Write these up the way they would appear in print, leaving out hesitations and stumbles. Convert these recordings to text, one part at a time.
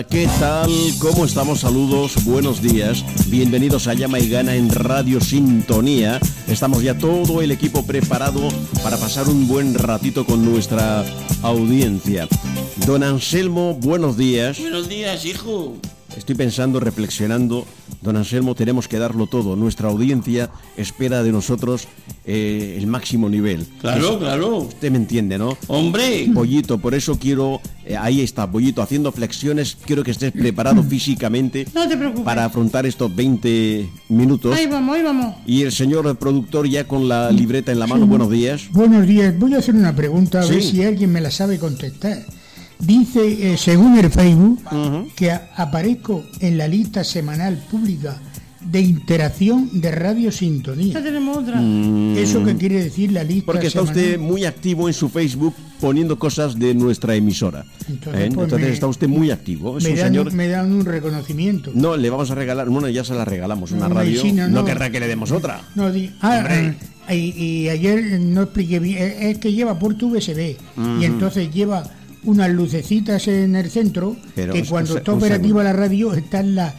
¿Qué tal? ¿Cómo estamos? Saludos, buenos días. Bienvenidos a Llama y Gana en Radio Sintonía. Estamos ya todo el equipo preparado para pasar un buen ratito con nuestra audiencia. Don Anselmo, buenos días. Buenos días, hijo. Estoy pensando, reflexionando. Don Anselmo, tenemos que darlo todo. Nuestra audiencia espera de nosotros el máximo nivel. Claro, claro. Usted me entiende, ¿no? Hombre. Pollito, por eso quiero... ahí está, Pollito, haciendo flexiones. Quiero que estés preparado físicamente. No te preocupes. Para afrontar estos 20 minutos. Ahí vamos, ahí vamos. Y el señor productor ya con la libreta en la mano. Buenos días. Buenos días. Voy a hacer una pregunta a ver Sí. si alguien me la sabe contestar. Dice, según el Facebook, que aparezco en la lista semanal pública de interacción de Radio Sintonía. Ya tenemos otra. ¿Eso qué quiere decir la lista Porque está semanal? usted muy activo en su Facebook poniendo cosas de nuestra emisora. Entonces, pues, Está usted muy activo. Es me un dan, señor... me dan un reconocimiento. No, le vamos a regalar... Bueno, ya se la regalamos, una No, radio. sí, no, No no. querrá que le demos otra. No, Hombre. y ayer no expliqué bien. Es que lleva puerto USB y entonces lleva unas lucecitas en el centro, Pero, que cuando un está segundo. operativa la radio están las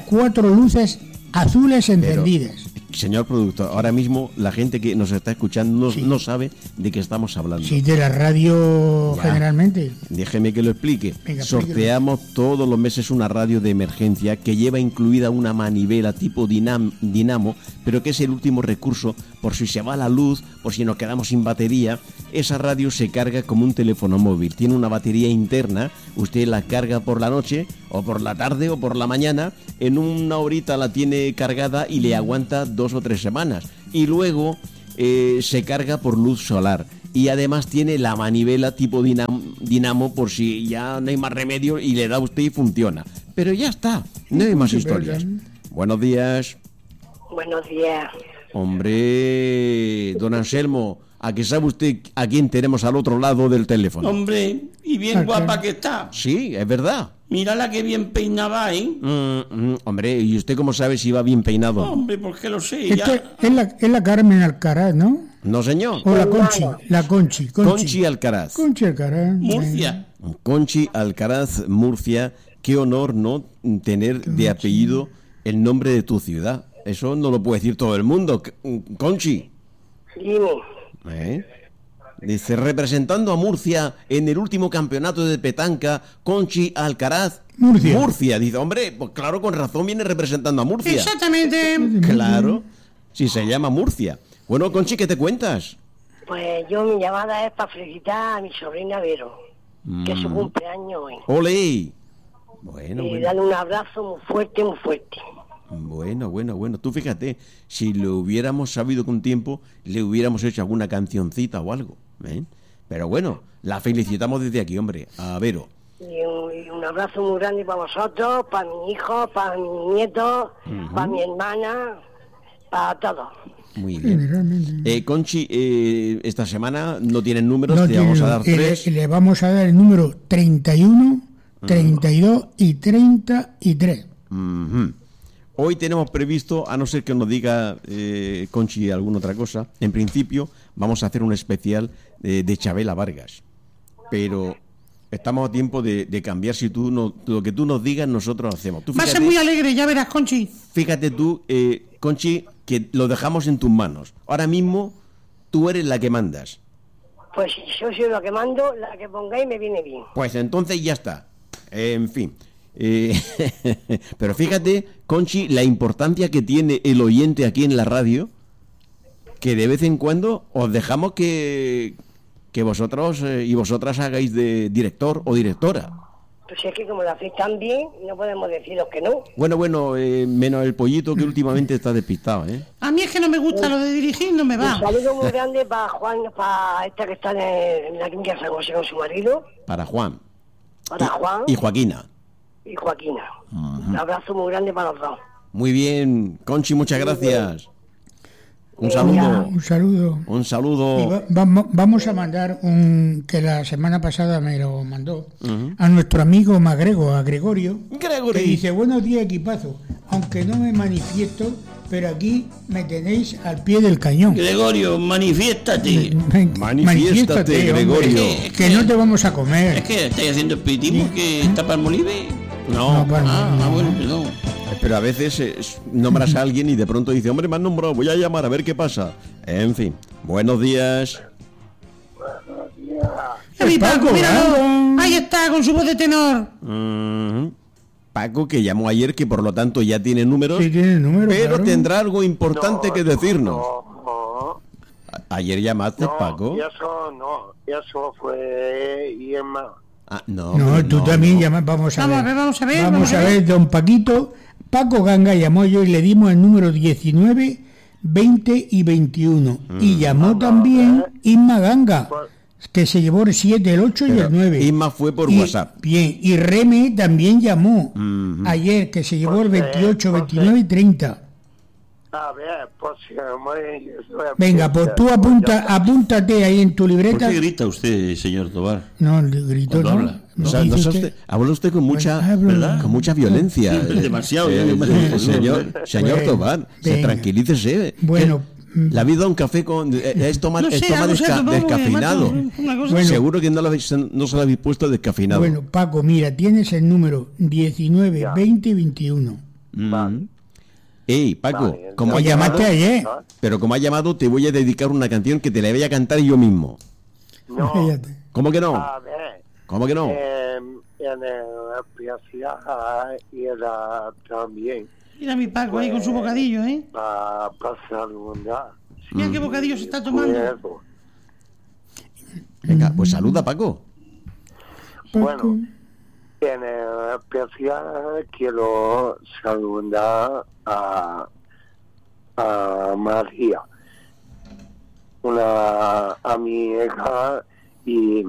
4 luces azules encendidas. Señor productor, ahora mismo la gente que nos está escuchando Sí. no sabe de qué estamos hablando. Sí, de la radio Ya. generalmente. Déjeme que lo explique. Venga, Sorteamos todos los meses una radio de emergencia que lleva incluida una manivela tipo dinamo, pero que es el último recurso por si se va la luz, por si nos quedamos sin batería. Esa radio se carga como un teléfono móvil. Tiene una batería interna, usted la carga por la noche, o por la tarde, o por la mañana. En una horita la tiene cargada y le aguanta 2 o 3 semanas. Y luego se carga por luz solar. Y además tiene la manivela tipo dinamo por si ya no hay más remedio y le da a usted y funciona. Pero ya está, no hay más historias. Buenos días. Buenos días. Hombre, don Anselmo, ¿a qué sabe usted a quién tenemos al otro lado del teléfono? Hombre, y bien ¿A guapa qué? que está. Sí, es verdad. Mírala que bien peinada, ¿eh? Hombre, ¿y usted cómo sabe si va bien peinado? Hombre, porque lo sé, Esta ya. es la Carmen Alcaraz, ¿no? No, señor. O la Conchi. La Conchi. Conchi Alcaraz. Conchi Alcaraz. Murcia. Conchi Alcaraz, Murcia. Qué honor, ¿no? Tener de apellido el nombre de tu ciudad. Eso no lo puede decir todo el mundo. Conchi. Dime. ¿Eh? Dice, representando a Murcia en el último campeonato de petanca, Conchi Alcaraz. Murcia. Dice, hombre, pues claro, con razón viene representando a Murcia. Exactamente. Claro, si se llama Murcia. Bueno, Conchi, ¿qué te cuentas? Pues mi llamada es para felicitar a mi sobrina Vero, que es su cumpleaños hoy. ¡Ole! Bueno, Y bueno. darle un abrazo muy fuerte, muy fuerte. Bueno. Tú fíjate, si lo hubiéramos sabido con tiempo, le hubiéramos hecho alguna cancioncita o algo. ¿Eh? Pero bueno, la felicitamos desde aquí, hombre, a Vero. Y un abrazo muy grande para vosotros, para mi hijo, para mi nieto, para mi hermana, para todos. Muy bien. Generalmente. Conchi, esta semana no tienen números, No te tiene- vamos a dar y 3. le vamos a dar el número 31, 32 y 33. Hoy tenemos previsto, a no ser que nos diga Conchi alguna otra cosa, en principio vamos a hacer un especial de Chabela Vargas. Pero estamos a tiempo de cambiar. Si tú lo que tú nos digas, nosotros hacemos. Tú Va a ser muy alegre, ya verás, Conchi. fíjate tú, Conchi, que lo dejamos en tus manos. Ahora mismo tú eres la que mandas. Pues si yo soy lo que mando, la que pongáis me viene bien. Pues entonces ya está. En fin. Pero fíjate, Conchi, la importancia que tiene el oyente aquí en la radio, que de vez en cuando os dejamos que vosotros y vosotras hagáis de director o directora. Pues es que como lo hacéis tan bien, no podemos deciros que no. Bueno, menos el Pollito, que últimamente está despistado, ¿eh? A mí es que no me gusta lo de dirigir, no me Un va. saludo muy grande para Juan, para esta que está en la clínica de San José con su marido, Para Juan para Juan y Joaquina. y Joaquina. Un abrazo muy grande para los dos. Muy bien, Conchi, muchas gracias. Un Venga. saludo. Un saludo. Un Y saludo. vamos a mandar que la semana pasada me lo mandó a nuestro amigo Magrego, a Gregorio, Gregory. que dice: buenos días, equipazo, aunque no me manifiesto, pero aquí me tenéis al pie del cañón. Gregorio, manifiéstate. Manifiéstate, hombre, Gregorio. que no te vamos a comer. Es que estáis haciendo espiritismo, que está Palmolive. No, Bueno, perdón. pero a veces nombras a alguien y de pronto dice, hombre, me han nombrado, voy a llamar a ver qué pasa. En fin, buenos días. A mi Paco, Paco, míralo. Ahí está, con su voz de tenor. Paco, que llamó ayer, que por lo tanto ya tiene números, Sí, tiene el número, pero claro. tendrá algo importante que decirnos. No, Ayer llamaste, no, Paco. y eso fue Irma. Ah, no, No, pero tú no, también no. llamas, vamos a ver. Vamos a ver. Vamos a ver, don Paquito. Paco Ganga llamó yo y le dimos el número 19, 20 y 21. Y llamó también Isma Ganga, que se llevó el 7, el 8 y Pero el 9. Isma fue por Y- WhatsApp. Bien, y Reme también llamó ayer, que se llevó el 28, 29 y 30. A ver, pues Venga, pues tú apúntate ahí en tu ¿Por libreta. qué grita usted, señor Tobar? No, el grito Cuando no. habla. No, O sea, dice no habla usted con mucha, ¿verdad? con mucha violencia. Siempre demasiado, ya me señor Bueno, Tobar, venga. tranquilícese. Bueno, Le ha habido un café con es tomar No sé, toma algo se ha tomado, descafeinado. macho, una cosa. Bueno. Seguro que no se lo habéis puesto descafeinado. Bueno, Paco, mira, tienes el número 19, 20 y 21. Ey, Paco, Vale, como Pues ha llamado, llamaste ayer. pero como ha llamado, te voy a dedicar una canción que te la voy a cantar yo mismo. No, Fíjate. ¿Cómo que no? a ver, ¿Cómo que no? en el especial era también Mira mi Paco ahí con su bocadillo, ¿eh? para pasar un día. Mira qué bocadillo se está tomando. Venga, pues saluda, Paco. Bueno, en el especial quiero saludar a María, una amiga, y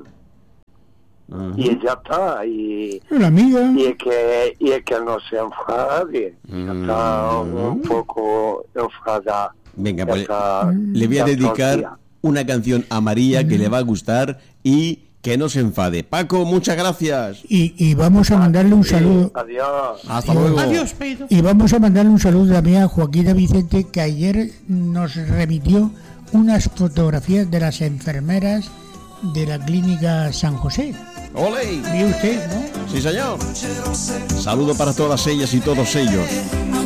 ella está, y Hola, amiga. es que no se enfade, está un poco enfadada. Venga, pues Está- le voy a está dedicar torcida. una canción a María que le va a gustar y que no se enfade. Paco, muchas gracias. Y vamos a mandarle un saludo. Adiós. Hasta luego. Adiós, Pedro. Y vamos a mandarle un saludo también a Joaquín Vicente, que ayer nos remitió unas fotografías de las enfermeras de la clínica San José. ¡Ole! ¿Vio usted, no? Sí, señor. Saludo para todas ellas y todos ellos.